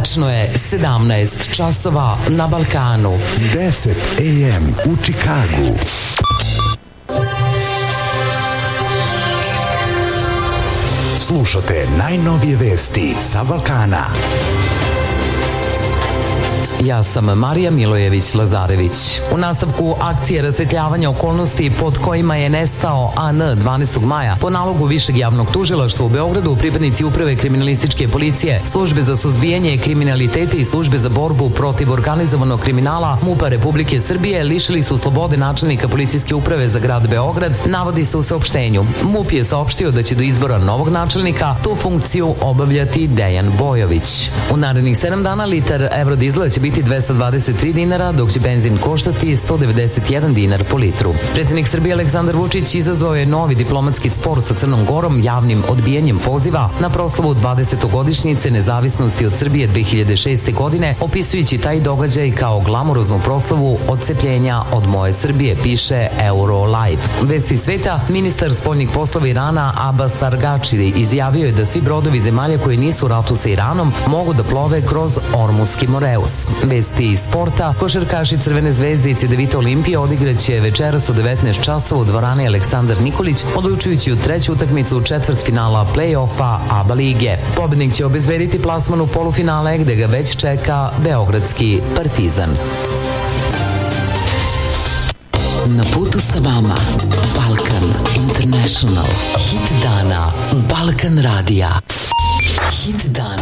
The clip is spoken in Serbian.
Tačno je 17 časova na Balkanu. 10 AM u Čikagu. Slušate najnovije vesti sa Balkana. Ja sam Marija Milojević-Lazarević. U nastavku akcije rasvetljavanja okolnosti pod kojima je nestao AN 12. maja po nalogu Višeg javnog tužilaštva u Beogradu, pripadnici Uprave kriminalističke policije, Službe za suzbijanje kriminaliteta i Službe za borbu protiv organizovanog kriminala MUP-a Republike Srbije lišili su slobode načelnika policijske uprave za grad Beograd, navodi se u saopštenju. MUP je saopštio da će do izbora novog načelnika tu funkciju obavljati Dejan Bojović. U narednih 7 dana litar evrodizela će biti 223 dinara, dok će benzin koštati 191 dinar po litru. Predsjednik Srbije Aleksandar Vučić izazvao je novi diplomatski spor sa Crnom Gorom javnim odbijanjem poziva na proslavu 20. nezavisnosti od Srbije 2006. godine, opisujući taj događaj kao glamuroznu proslavu odcepljenja od moje Srbije, piše Eurolive. Vesti sveta, ministar spoljnih poslova Irana Abbas Argači izjavio je da svi brodovi zemalja koji nisu u ratu sa Iranom mogu da plove kroz Ormuski Moreus. Vesti iz sporta, košarkaši Crvene zvezde i Cedevita Olimpija odigraće večeras u 19 časova u dvorani Aleksandar Nikolić, odlučujući u treću utakmicu četvrtfinala play-offa ABA lige. Pobednik će obezbediti plasman u polufinale, gde ga već čeka beogradski Partizan. Na putu sa vama Balkan International. Hit dana Balkan radija. Hit dana.